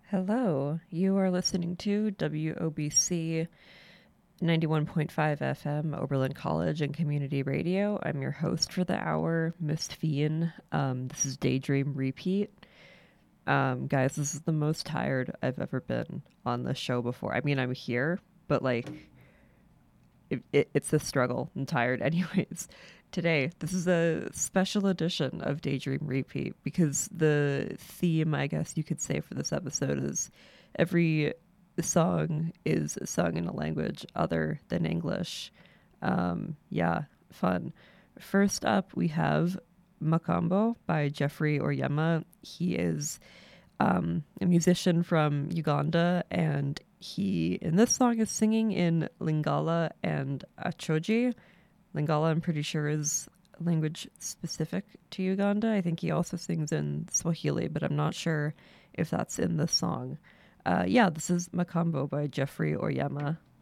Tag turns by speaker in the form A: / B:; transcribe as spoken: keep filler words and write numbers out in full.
A: Hello, you are listening to W O B C ninety-one point five F M, Oberlin College and Community Radio. I'm your host for the hour, Miss Fian. Um, this is Daydream Repeat. Um, guys, this is the most tired I've ever been on the show before. I mean, I'm here, but like, it, it, it's a struggle. I'm tired anyways. Today, this is a special edition of Daydream Repeat because the theme, I guess you could say, for this episode is every song is sung in a language other than English. Um, yeah, fun. First up, we have Makambo by Jeffrey Oryema. He is um, a musician from Uganda, and he, in this song, is singing in Lingala and Achoji. Lingala, I'm pretty sure, is a language specific to Uganda. I think he also sings in Swahili, but I'm not sure if that's in the song. Uh, yeah, this is Makambo by Jeffrey Oryema.